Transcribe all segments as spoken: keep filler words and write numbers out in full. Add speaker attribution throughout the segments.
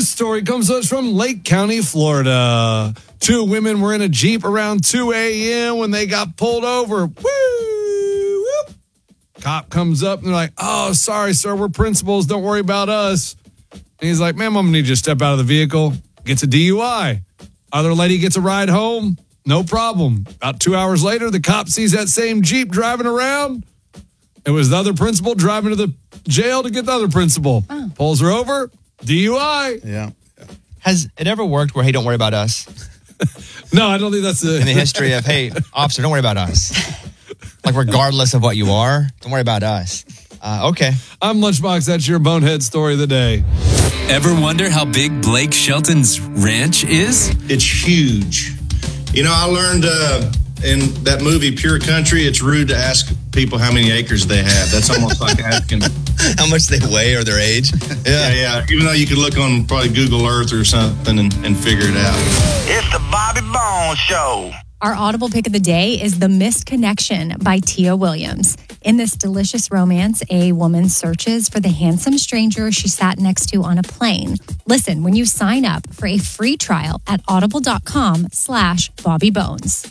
Speaker 1: This story comes to us from Lake County, Florida. Two women were in a Jeep around two a.m. when they got pulled over. Woo! Whoop. Cop comes up and they're like, oh, sorry, sir, we're principals. Don't worry about us. And he's like, ma'am, I'm going to need you to step out of the vehicle. Gets a D U I. Other lady gets a ride home. No problem. About two hours later, the cop sees that same Jeep driving around. It was the other principal driving to the jail to get the other principal. Oh. Pulls her over. D U I.
Speaker 2: Yeah.
Speaker 3: Has it ever worked where, hey, don't worry about us?
Speaker 1: No, I don't think that's the...
Speaker 3: In the history of, hey, officer, don't worry about us. Like, regardless of what you are, don't worry about us. Uh, okay.
Speaker 1: I'm Lunchbox. That's your bonehead story of the day.
Speaker 4: Ever wonder how big Blake Shelton's ranch is?
Speaker 5: It's huge. You know, I learned uh, in that movie, Pure Country, it's rude to ask people how many acres they have. That's almost like asking...
Speaker 3: How much they weigh or their age.
Speaker 5: Yeah. yeah, yeah. Even though you could look on probably Google Earth or something and, and figure it out.
Speaker 6: It's the Bobby Bones Show.
Speaker 7: Our audible pick of the day is The Missed Connection by Tia Williams. In this delicious romance, a woman searches for the handsome stranger she sat next to on a plane. Listen when you sign up for a free trial at audible.com slash Bobby Bones.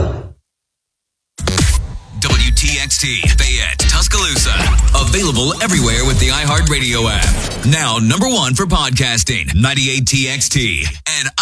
Speaker 4: W T X T, Fayette, Tuscaloosa. Available everywhere with the iHeartRadio app. Now number one for podcasting, ninety-eight T X T. And